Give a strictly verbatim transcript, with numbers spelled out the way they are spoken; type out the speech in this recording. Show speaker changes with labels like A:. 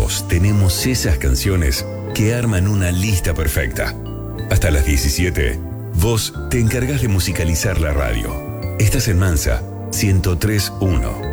A: todos tenemos esas canciones que arman una lista perfecta. Hasta las diecisiete, vos te encargás de musicalizar la radio. Estás en Mansa ciento tres punto uno.